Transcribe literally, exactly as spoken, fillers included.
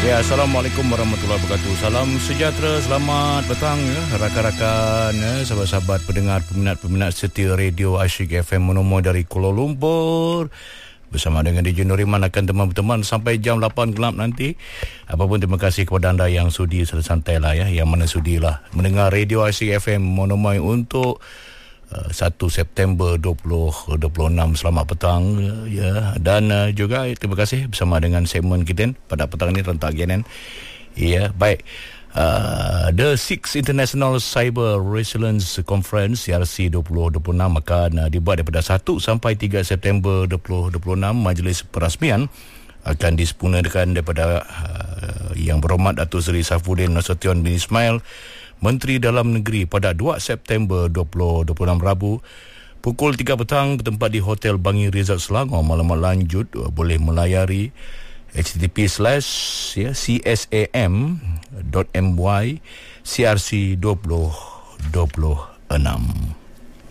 Ya, Assalamualaikum warahmatullahi wabarakatuh. Salam sejahtera, selamat petang ya, rakan-rakan, ya, sahabat-sahabat pendengar, peminat-peminat setia Radio Asyik F M Monomo dari Kuala Lumpur. Bersama dengan D J Nuriman akan teman-teman sampai jam lapan gelap nanti. Apapun terima kasih kepada anda yang sudi serta santai lah ya, yang mana sudilah mendengar Radio Asyik F M Monomo untuk Uh, satu September dua ribu dua puluh enam. Selamat petang ya, dan uh, juga terima kasih bersama dengan segmen kita pada petang ini rentak G N N. Ya, baik. Uh, the Sixth International Cyber Resilience Conference C R C dua ribu dua puluh enam akan uh, dibuat daripada satu sampai tiga September dua ribu dua puluh enam. Majlis perasmian akan disempurnakan daripada uh, Yang Berhormat Datuk Seri Saifuddin Nasution bin Ismail, Menteri Dalam Negeri, pada dua September dua ribu dua puluh enam Rabu pukul tiga petang bertempat di Hotel Bangi Resort Selangor. Maklumat lanjut boleh melayari h t t p slash csam dot m y c r c dua ribu dua puluh enam.